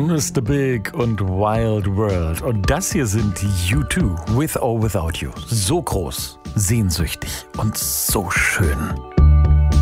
Mr. Big und Wild World. Und das hier sind U2, With or Without You. So groß, sehnsüchtig und so schön.